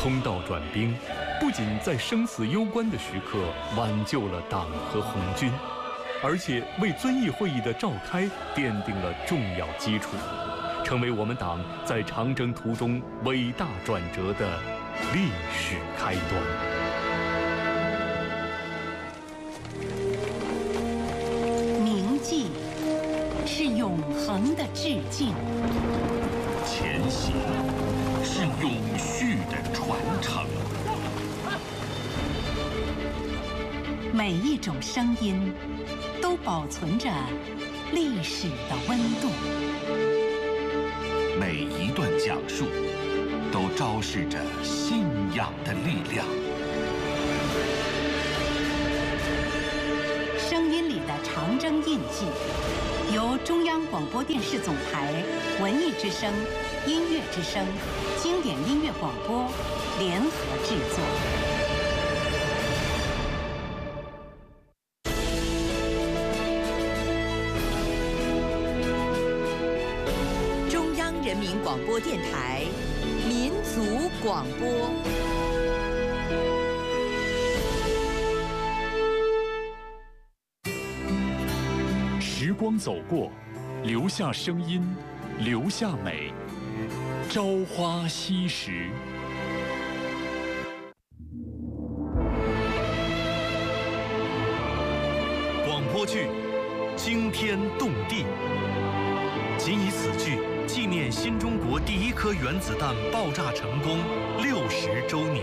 冲道转兵，不仅在生死攸关的时刻挽救了党和红军，而且为遵义会议的召开奠定了重要基础，成为我们党在长征途中伟大转折的历史开端。 铭记是永恒的致敬， 前行是永续的传承。 每一种声音都保存着历史的温度， 每一段讲述都昭示着信仰的力量。 声音里的长征印记，由中央广播电视总台、文艺之声、音乐之声、经典音乐广播联合制作。 中央人民广播电台民族广播。 时光走过，留下声音，留下美。朝花夕拾。 广播剧惊天动地，仅以此剧纪念新中国第一颗原子弹爆炸成功60周年。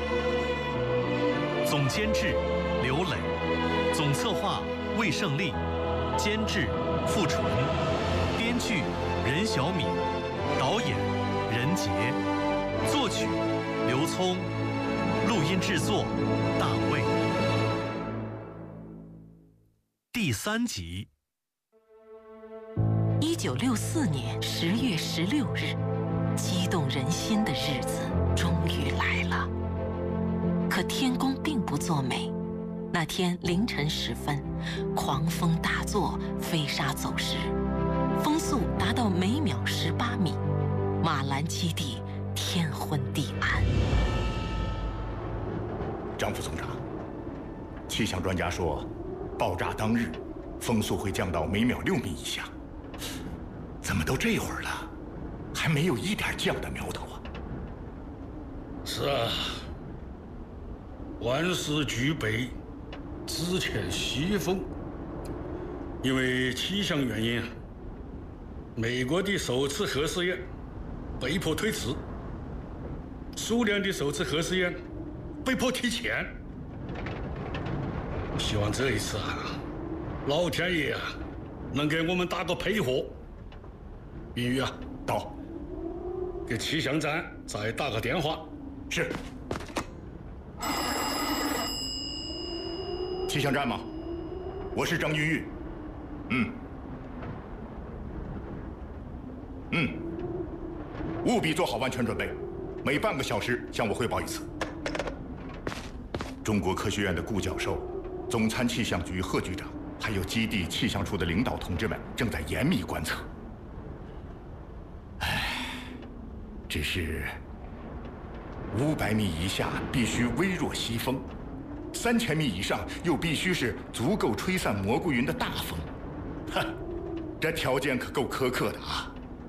总监制刘磊，总策划魏胜利，监制付纯，编剧任小敏，导演任杰，作曲刘聪，录音制作大卫。第3集。 1964年10月16日，激动人心的日子终于来了。可天公并不作美，那天凌晨时分，狂风大作，飞沙走石，风速达到每秒18米，马兰基地天昏地暗。 张副总长，气象专家说，爆炸当日风速会降到每秒6米以下。怎么都这会儿了，还没有一点降的苗头啊？ 是啊，万事俱备，只欠西风。因为气象原因，美国的首次核试验被迫推迟，苏联的首次核试验被迫提前。希望这一次老天爷能给我们打个配合。明宇到，给气象站再打个电话。 是。气象站吗？我是张云玉。务必做好万全准备，每半个小时向我汇报一次。中国科学院的顾教授、总参气象局贺局长，还有基地气象处的领导同志们正在严密观测。只是500米以下必须微弱西风，3000米以上又必须是足够吹散蘑菇云的大风。这条件可够苛刻的啊！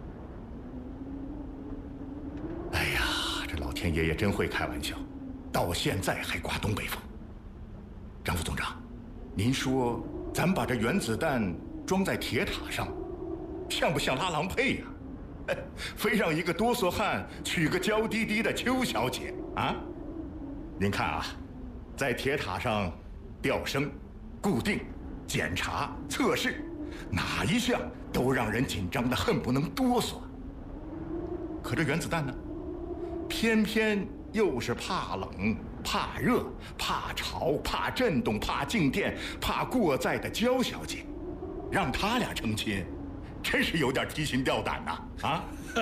哎呀，这老天爷也真会开玩笑，到现在还刮东北风。张副总长，您说咱把这原子弹装在铁塔上，像不像拉郎配呀？非让一个哆嗦汉娶个娇滴滴的邱小姐啊！您看啊，在铁塔上吊升、固定、检查、测试，哪一项都让人紧张的恨不能哆嗦。可这原子弹呢，偏偏又是怕冷、怕热、怕潮、怕震动、怕静电、怕过载的焦小姐，让他俩成亲，真是有点提心吊胆呐！啊！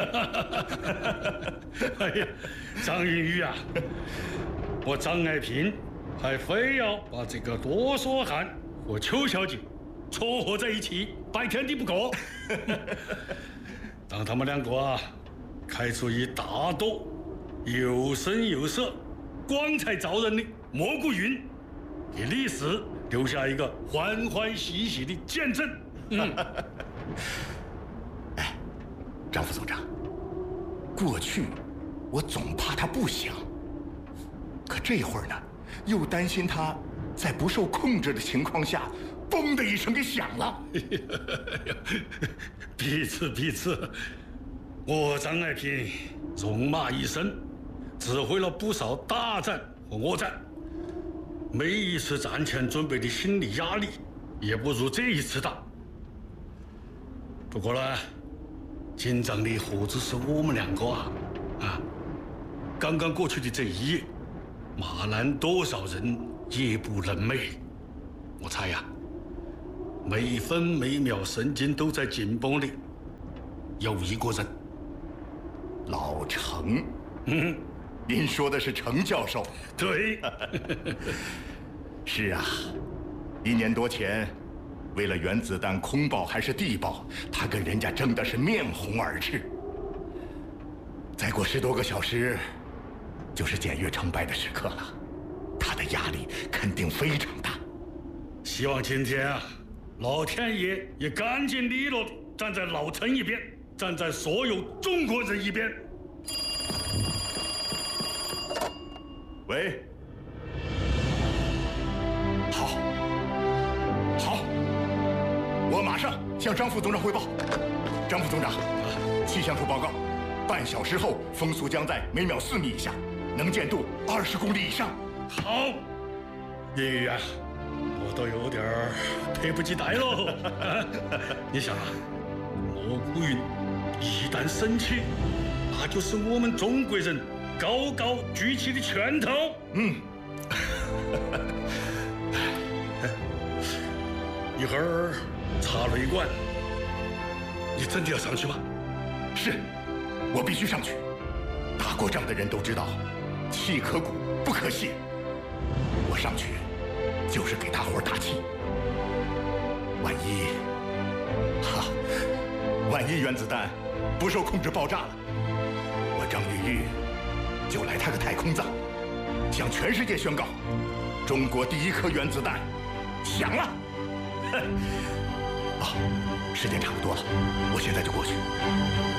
哎呀，张云宇我张爱萍还非要把这个哆嗦汉和邱小姐撮合在一起，拜天地不可。当他们两个开出一大朵又深又色、光彩照人的蘑菇云，给历史留下一个欢欢喜喜的见证。 哎，张副总长，过去我总怕他不响，可这会儿呢，又担心他在不受控制的情况下，嘣的一声给响了。 彼此，我张爱萍戎马一生，指挥了不少大战和恶战，每一次战前准备的心理压力也不如这一次大。不过呢，紧张的何止是我们两个啊！刚刚过去的这一夜，马兰多少人夜不能寐。我猜呀，每分每秒神经都在紧绷的有一个人。 老程，您说的是程教授？ 对。 是啊，1年多前，为了原子弹空爆还是地爆，他跟人家争的是面红耳赤。再过10多个小时，就是检阅成败的时刻了，他的压力肯定非常大。 希望今天啊，老天爷也干净利落地站在老陈一边，站在所有中国人一边。 喂，好，我马上向张副总长汇报。张副总长，气象处报告，半小时后风速将在每秒4米以下，能见度20公里以上。 好，叶宇啊，我都有点迫不及待喽。你想啊，蘑菇云一旦升起，那就是我们中国人高高举起的拳头。一会儿查雷管，你真的要上去吗？ 是，我必须上去。打过仗的人都知道，气可鼓不可泄。我上去就是给大伙儿打气。万一原子弹不受控制爆炸了，我张玉玉就来他个太空葬，向全世界宣告，中国第1颗原子弹响了。时间差不多了，我现在就过去。